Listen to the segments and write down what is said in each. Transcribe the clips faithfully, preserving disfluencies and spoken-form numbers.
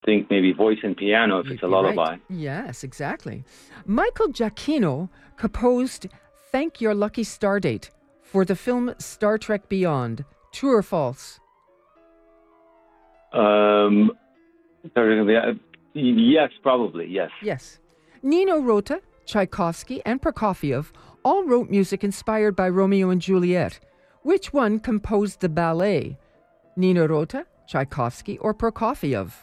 think maybe voice and piano if You'd it's a be lullaby. right. Yes, exactly. Michael Giacchino composed Thank Your Lucky Stardate for the film Star Trek Beyond. True or false? Um, yes, probably, yes. Yes. Nino Rota, Tchaikovsky, and Prokofiev all wrote music inspired by Romeo and Juliet. Which one composed the ballet? Nino Rota, Tchaikovsky, or Prokofiev?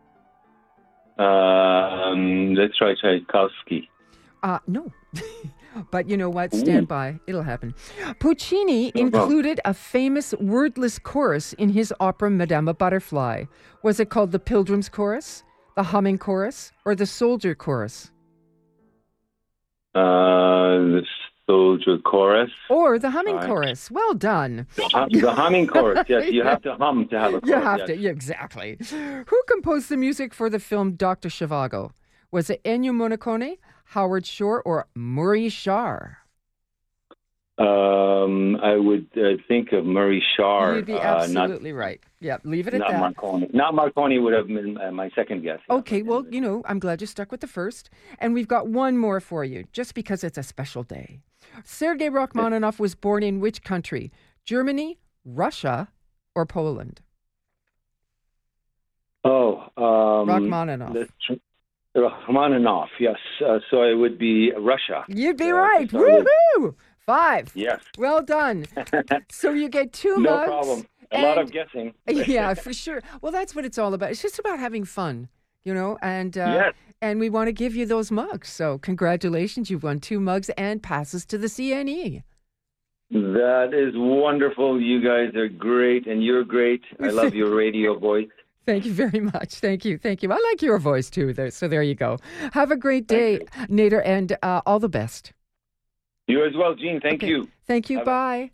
Um, let's try Tchaikovsky. Uh, no. But you know what? Stand Ooh. by. It'll happen. Puccini No problem. included a famous wordless chorus in his opera Madama Butterfly. Was it called the Pilgrim's Chorus, the Humming Chorus, or the Soldier Chorus? Uh, the Soldier Chorus. Or the Humming Right. Chorus. Well done. The, hum- the humming chorus, yes. You have to hum to have a chorus. You have yes. to. Yeah, exactly. Who composed the music for the film Doctor Zhivago? Was it Ennio Morricone, Howard Shore, or Murray Shar? Um, I would uh, think of Murray Shar. You'd be uh, absolutely right. Yeah, leave it not, at not that. Marconi. Not Marconi would have been uh, my second guess. yeah. Okay, well, you know, I'm glad you stuck with the first. And we've got one more for you, just because it's a special day. Sergei Rachmaninoff was born in which country? Germany, Russia, or Poland? Oh, um, Rachmaninoff. let's tr- Rachmaninoff, yes. Uh, so it would be Russia. You'd be Uh, right. to start with. Woohoo! Five. Yes. Well done. So you get two No mugs. problem. A lot and- of guessing. Yeah, for sure. Well, that's what it's all about. It's just about having fun, you know, and uh, Yes. and we want to give you those mugs. So congratulations, you've won two mugs and passes to the C N E. That is wonderful. You guys are great, and you're great. I love your radio voice. Thank you very much. Thank you. Thank you. I like your voice too. There, so there you go. Have a great day, Nader, and uh, all the best. You as well, Gene. Thank Okay. you. Thank you. Have a- Bye.